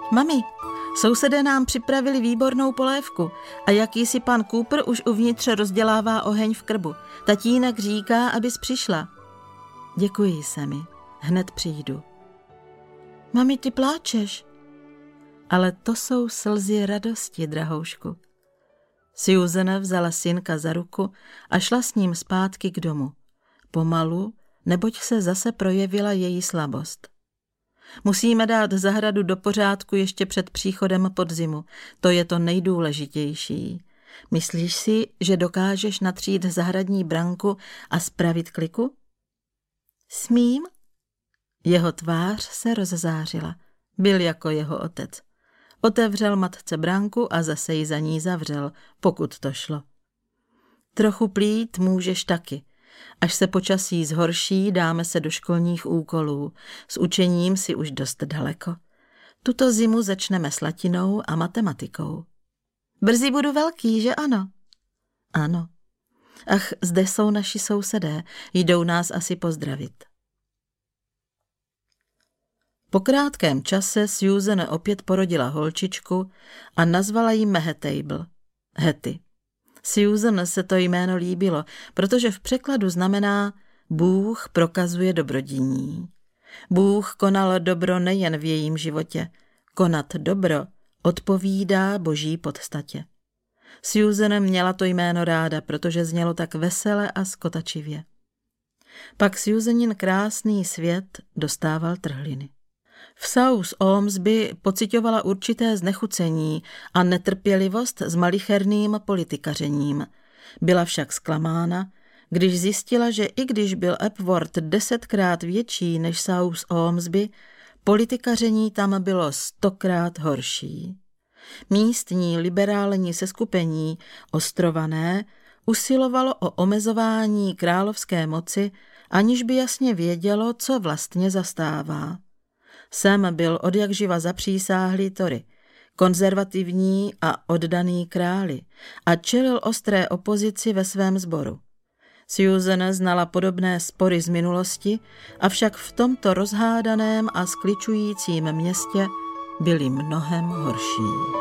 Mami, sousedé nám připravili výbornou polévku a jakýsi pan Cooper už uvnitř rozdělává oheň v krbu. Tatínek říká, abys přišla. Děkuji, Sammy, hned přijdu. Mami, ty pláčeš. Ale to jsou slzy radosti, drahoušku. Susan vzala synka za ruku a šla s ním zpátky k domu. Pomalu, neboť se zase projevila její slabost. Musíme dát zahradu do pořádku ještě před příchodem podzimu. To je to nejdůležitější. Myslíš si, že dokážeš natřít zahradní branku a spravit kliku? Smím? Jeho tvář se rozzářila. Byl jako jeho otec. Otevřel matce branku a zase ji za ní zavřel, pokud to šlo. Trochu plít můžeš taky. Až se počasí zhorší, dáme se do školních úkolů. S učením si už dost daleko. Tuto zimu začneme s latinou a matematikou. Brzy budu velký, že ano? Ano. Ach, zde jsou naši sousedé, jdou nás asi pozdravit. Po krátkém čase Susan opět porodila holčičku a nazvala ji Mehetable, Hetty. Susan se to jméno líbilo, protože v překladu znamená Bůh prokazuje dobrodiní. Bůh konal dobro nejen v jejím životě. Konat dobro odpovídá boží podstatě. Susan měla to jméno ráda, protože znělo tak vesele a skotačivě. Pak Susanin krásný svět dostával trhliny. V South Ormsby pociťovala určité znechucení a netrpělivost s malicherným politikařením. Byla však zklamána, když zjistila, že i když byl Epworth 10krát větší než South Ormsby, politikaření tam bylo 100krát horší. Místní liberální seskupení, Ostrované, usilovalo o omezování královské moci, aniž by jasně vědělo, co vlastně zastává. Sam byl odjakživa zapřísáhlý Tory, konzervativní a oddaný králi a čelil ostré opozici ve svém sboru. Susan znala podobné spory z minulosti, avšak v tomto rozhádaném a skličujícím městě byly mnohem horší.